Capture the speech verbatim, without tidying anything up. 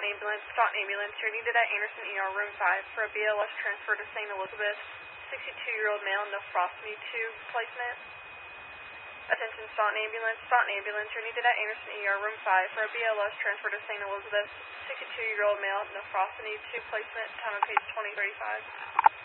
ambulance, Staunton ambulance. You're needed at Anderson E R room five for a B L S transfer to Saint Elizabeth. sixty-two-year-old male, nephrostomy tube placement. Attention Staunton ambulance, Staunton ambulance. You're needed at Anderson E R room five for a B L S transfer to Saint Elizabeth. sixty-two-year-old male, nephrostomy tube placement. Time of case twenty thirty-five.